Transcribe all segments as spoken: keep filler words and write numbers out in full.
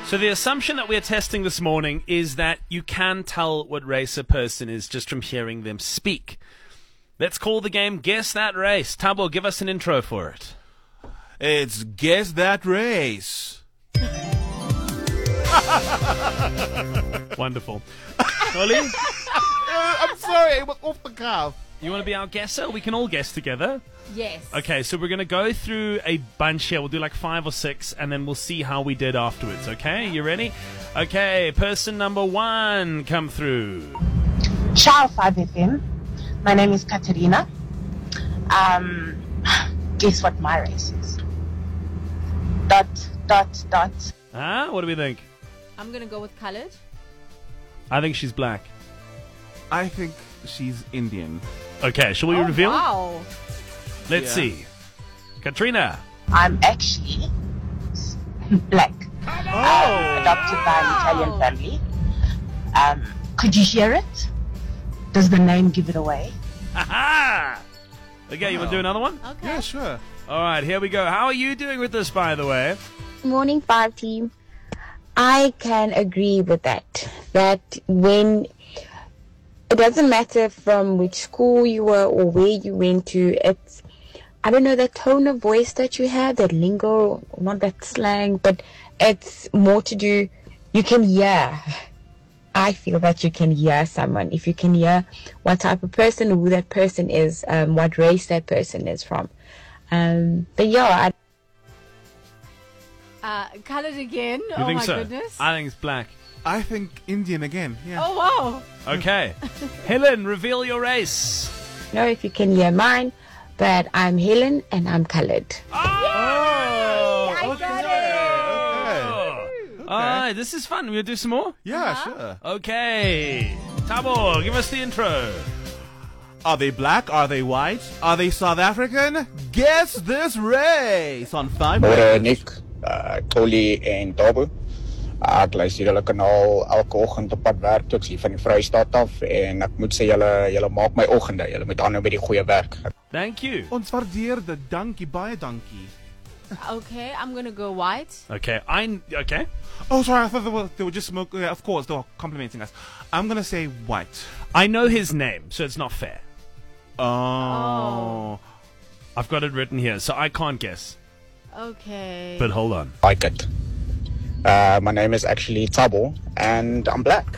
So the assumption that we're testing this morning is that you can tell what race a person is just from hearing them speak. Let's call the game Guess That Race. Tabo, give us an intro for it. It's Guess That Race. Wonderful. Oli, Uh, I'm sorry, it was off the cuff. you want to be our guesser? We can all guess together. Yes. Okay, so we're going to go through a bunch here. We'll do like five or six, and then we'll see how we did afterwards, okay? You ready? Okay, person number one, come through. Ciao five F M. My name is Katerina. Um, guess what my race is? Dot, dot, dot. Ah, what do we think? I'm going to go with colored. I think she's black. I think she's Indian. Okay, shall we Oh, reveal? wow. Let's Yeah. see. Katrina. I'm actually black. Oh! Adopted by an Italian family. Um, could you hear it? Does the name give it away? Ha-ha! Okay, you want to do another one? Okay. Yeah, sure. All right, here we go. How are you doing with this, by the way? Morning Five team. I can agree with that. That when it doesn't matter from which school you were or where you went to, it's, I don't know, that tone of voice that you have, that lingo, not that slang, but it's more to do, you can hear. I feel that you can hear someone. If you can hear what type of person, who that person is, um, what race that person is from. Um, but yeah, I Uh, colored again. You oh think my so? goodness. I think it's black. I think Indian again. Yeah. Oh wow. Okay. Helen, reveal your race. know if you can hear mine, but I'm Helen and I'm colored. Oh! I okay. got Okay. All right, this is fun. We'll do some more? Yeah, sure. Okay. Tabor, give us the intro. Are they black? Are they white? Are they South African? Guess this race on five. Môre Nick, uh, Tolly en Tabo. Uh, ek luister julle kanaal elke oggend op pad werk toe ek is hier van die Vrystaat af en ek moet sê julle julle maak my oggende. Julle moet aanhou met die goeie werk. Thank you. Ons waardeer dit. Dankie, baie dankie. Okay, I'm going to go white. Okay, I... Okay. Oh, sorry, I thought they were, they were just smoking. Yeah, of course, they were complimenting us. I'm gonna say white. I know his name, so it's not fair. Oh. I've got it written here, so I can't guess. Okay. But hold on. Like it. Uh, my name is actually Tabo and I'm black.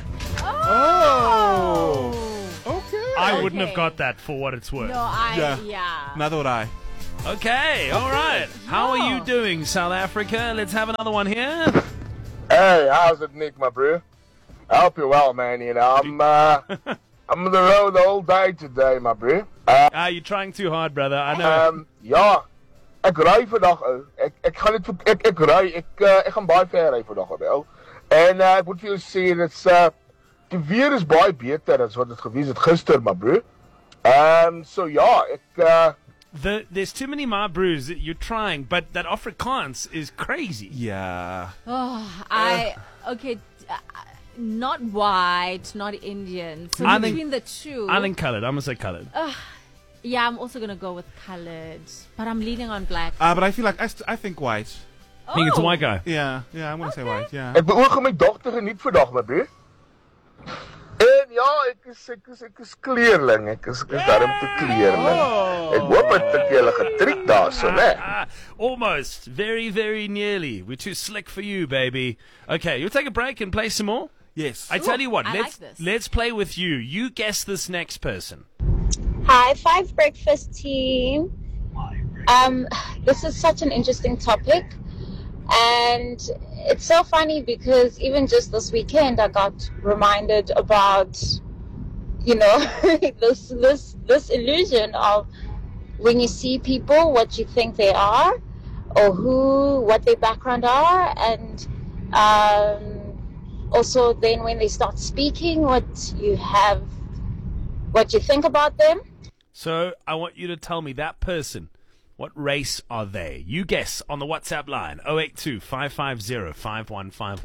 Oh. Okay. I wouldn't have Okay. got that for what it's worth. No, I, Yeah. yeah. Neither would I. Okay, all right. How are you Yeah. doing, South Africa? Let's have another one here. Hey, how's it, Nick, my bro? I hope you're well, man. You know, I'm uh, I'm on the road all day today, my bro. Uh, Ah, you're trying too hard, brother. I know. um, ja, ek ry vandag ou. Ek ek gaan net ek ek ry. Ek uh, ek gaan baie ver ry vandag ou. En uh, ek moet vir jou sê dit's uh die weer is baie beter as wat dit gewees het gister, my bro. Um, so ja, ek uh the, there's too many Ma brews that you're trying, but that Afrikaans is crazy. Yeah. Oh, I, okay, uh, not white, not Indian. So I think- between the two. I think colored. I'm going to say colored. Yeah, I'm also going to go with colored. But I'm leaning on black. Uh, but I feel like I, st- I think white. I think it's a Oh. white guy. Yeah, yeah, I'm gonna say white. Yeah. ek beoog om my dogter geniet vandag, my bro. En ja, ek is ek is ek is kleerling. Ek is ek is darm te kleerling. Ek hoop dit het julle getriek daarso, né? Ah, almost. Very, very nearly. We're too slick for you, baby. Okay, you'll take a break and play some more? Yes. I tell you what, I let's like this. let's play with you. You guess this next person. Hi, Five Breakfast team. Um, this is such an interesting topic, and it's so funny because even just this weekend, I got reminded about, you know, this this this illusion of when you see people, what you think they are, or who, what their background are, and um, also then when they start speaking, what you have, what you think about them. So I want you to tell me that person. What race are they? You guess on the WhatsApp line oh eight two, five five zero, five one five one.